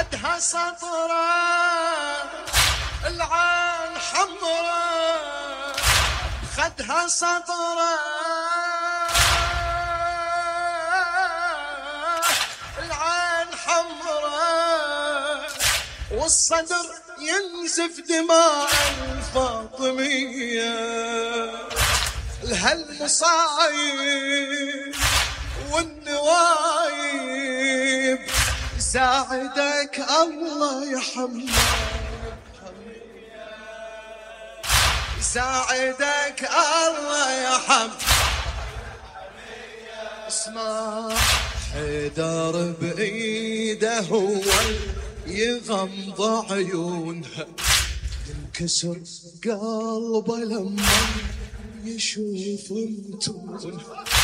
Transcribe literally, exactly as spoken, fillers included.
خدها سطرة العين حمرة، خدها سطرة العين حمرة، والصدر ينزف دماء الفاطمية. الهالمصايب والنوايب ساعدك الله يا حمد، ساعدك الله يا حمد. اسمع حيدر بايده هو يغمض عيونها، ينكسر قلبه لما يشوف متونها.